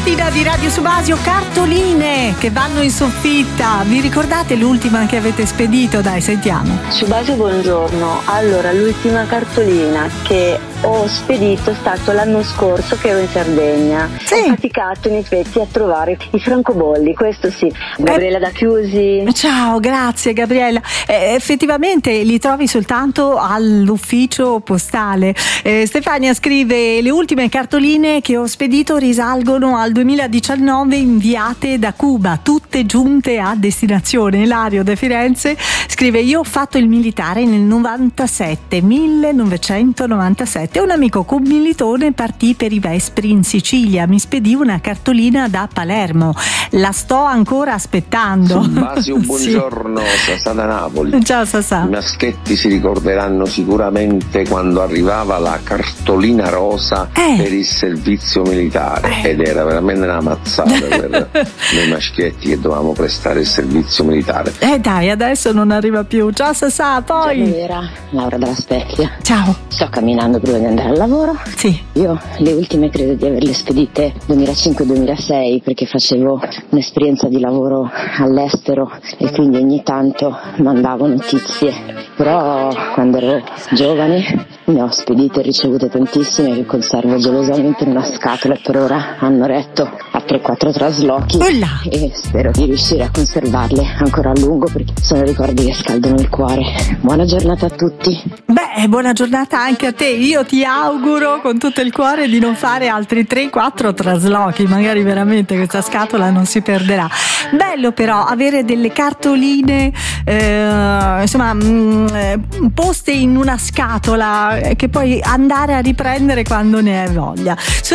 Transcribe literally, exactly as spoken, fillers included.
mattina di Radio Subasio, cartoline che vanno in soffitta. Vi ricordate l'ultima che avete spedito? Dai, sentiamo. Subasio, buongiorno. Allora, l'ultima cartolina che ho spedito è stato l'anno scorso che ero in Sardegna. Sì. Ho faticato in effetti a trovare i francobolli, questo sì. Gabriella eh, da Chiusi. Ciao, grazie Gabriella. Eh, effettivamente li trovi soltanto all'ufficio postale. Eh, Stefania scrive: le ultime cartoline che ho spedito risalgono al duemiladiciannove, inviate da Cuba, tutte giunte a destinazione. Ilario da Firenze scrive: io ho fatto il militare nel novantasette, millenovecentonovantasette. Un amico commilitone partì per i Vespri in Sicilia, mi spedì una cartolina da Palermo, la sto ancora aspettando. Subasio, buongiorno. Sì. Sasà da Napoli. Ciao Sasà. I maschetti si ricorderanno sicuramente quando arrivava la cartolina rosa eh. per il servizio militare eh. ed era veramente una mazzata per noi maschietti che dovevamo prestare il servizio militare. Eh dai, adesso non arriva più. Ciao Sasà, poi. Ciao Vera, Laura dalla Specchia. Ciao. Sto camminando prima di andare al lavoro. Sì. Io le ultime credo di averle spedite duemilacinque duemilasei perché facevo un'esperienza di lavoro all'estero e quindi ogni tanto mandavo notizie. Però quando ero giovane ne ho spedite e ricevute tantissime che conservo gelosamente in una scatola e per ora hanno retto a tre quattro traslochi. Ulla. E spero di riuscire a conservarle ancora a lungo perché sono ricordi che scaldano il cuore. Buona giornata a tutti. Beh, buona giornata anche a te. Io ti auguro con tutto il cuore di non fare altri tre quattro traslochi, magari veramente questa scatola non si perderà. Bello però avere delle cartoline eh, insomma mh, poste in una scatola che puoi andare a riprendere quando ne hai voglia.